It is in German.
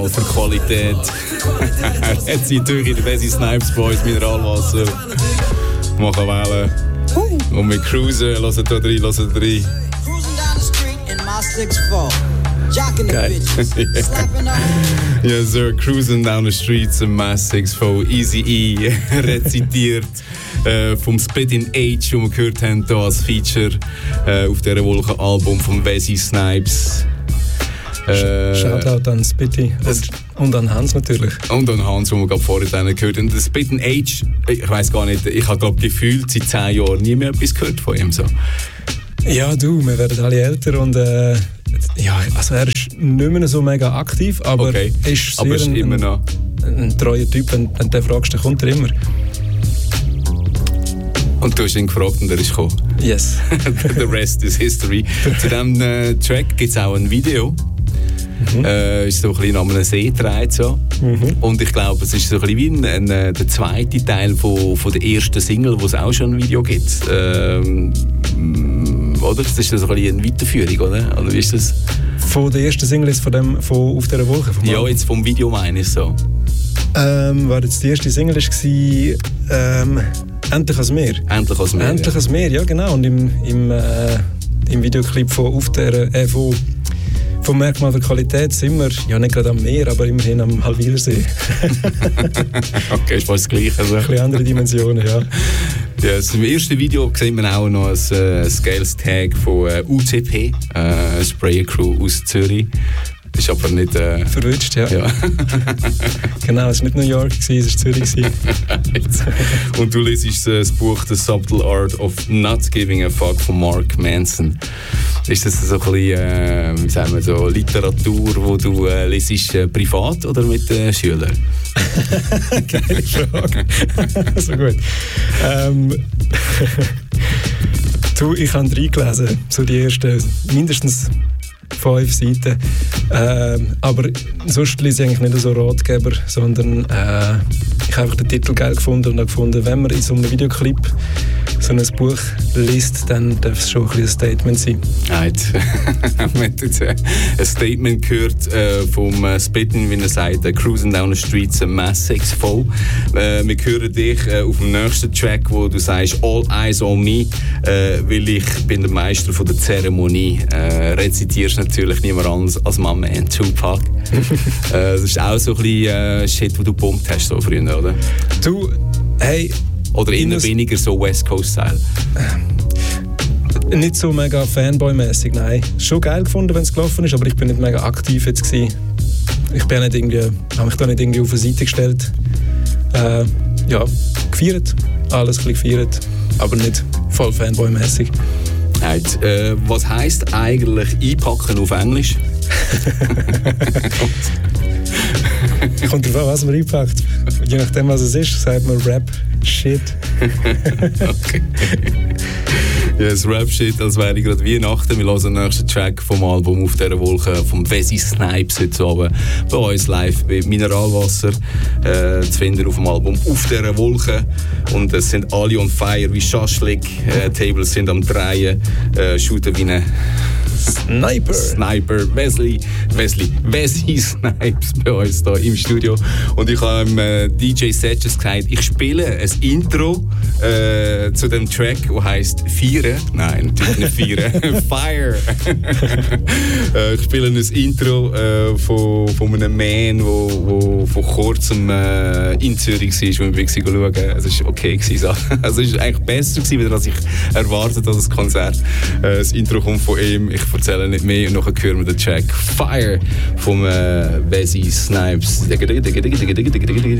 Für Qualität. Jetzt sind natürlich in den Wesley Snipes Boys Mineralwasser. Machen Wellen. Und wir cruisen, hören da rein. Geil. Ja, Sir, cruising down the streets in Mass 6-4, Easy E, rezitiert vom Spit in Age, den wir gehört haben, hier als Feature auf diesem Wolken-Album von Wesley Snipes. Shoutout an Spitty und an Hans natürlich. Und an Hans, den wir gerade vorhin gehört haben. Das Spit in Age, ich weiss gar nicht, ich habe glaube gefühlt seit 10 Jahren nie mehr etwas gehört von ihm. So. Ja, du, wir werden alle älter und ja, also er ist nicht mehr so mega aktiv, aber okay. Ist sehr aber ist immer noch ein treuer Typ, wenn du den fragst, dann kommt er immer. Und du hast ihn gefragt und er ist gekommen. Yes. The rest is history. Zu diesem Track gibt es auch ein Video. Ist so ein bisschen an einem See gedreht. So. Und ich glaube, es ist so ein bisschen wie der zweite Teil von der ersten Single, wo es auch schon ein Video gibt. Oder? Das ist so ein bisschen eine Weiterführung, oder wie ist das? Von der ersten Single ist von «Auf dieser Wolke»? Ja, jetzt vom Video meine ich so. War jetzt die erste Single war «Endlich ans Meer». «Endlich ans Meer», «Endlich ans Meer», ja genau. Und im Videoclip vom Merkmal der Qualität sind wir, ja nicht gerade am Meer, aber immerhin am Halwilersee. Okay, ist fast das Gleiche. Also. Ein bisschen andere Dimensionen, ja. Ja, im ersten Video sieht man auch noch ein geiles Tag von UCP, Sprayer Crew aus Zürich. Das ist aber nicht... Verwünscht, ja. Genau, es war nicht New York, es war Zürich. Und du liest das Buch «The Subtle Art of Not Giving a Fuck» von Mark Manson. Ist das so ein bisschen, wie sagen wir, so Literatur, die du liest, privat oder mit Schülern? Geile Frage. So gut. Du, ich habe reingelesen, so die ersten mindestens 5 Seiten. Aber sonst lese ich eigentlich nicht so Ratgeber, sondern ich habe einfach den Titel geil gefunden und habe gefunden, wenn man in so einem Videoclip so ein Buch liest, dann darf es schon ein Statement sein. Right. Wir haben jetzt ein Statement gehört vom Spitten, wie er sagt, «Cruising down the streets, a Mass 6-4». Wir hören dich auf dem nächsten Track, wo du sagst «All eyes on me», weil ich bin der Meister von der Zeremonie. Rezitierst natürlich niemand anders als mein Man Tupac. Das ist auch so ein bisschen Shit, wo du gepumpt hast so früher, oder? Du, hey... Oder eher weniger so West Coast-Style? Nicht so mega Fanboy-mäßig, nein. Schon geil gefunden, wenn es gelaufen ist, aber ich bin nicht mega aktiv jetzt gewesen. Ich bin nicht irgendwie, habe mich da nicht irgendwie auf eine Seite gestellt. Ja, gefeiert. Alles ein bisschen gefeiert, aber nicht voll Fanboy-mäßig. Was heisst eigentlich einpacken auf Englisch? Kommt drauf an, was man einpackt. Je nachdem, was es ist, sagt man Rap-Shit. Okay. Ja, das Rap-Shit, als wäre gerade Weihnachten. Wir hören den nächsten Track vom Album «Auf dieser Wolke» vom Wesley Snipes heute Abend bei uns live bei Mineralwasser zu finden auf dem Album «Auf dieser Wolke». Und es sind alle on fire wie Schaschlik, Tables sind am Drehen, shooten wie eine Sniper, Wesley Snipes bei uns hier im Studio. Und ich habe DJ Setches gesagt, ich spiele ein Intro zu dem Track, der heisst «Feiern». Nein, natürlich nicht «Feiern». «Fire». Ich spiele ein Intro von einem Man, der vor kurzem in Zürich war, wo wir schauen. Es war okay. Also es war eigentlich besser gewesen, als ich erwartet habe, das Konzert. Das Intro kommt von ihm. Ich erzähle nicht mehr und nachher hören wir den Track «Fire» vom Wesley Snipes.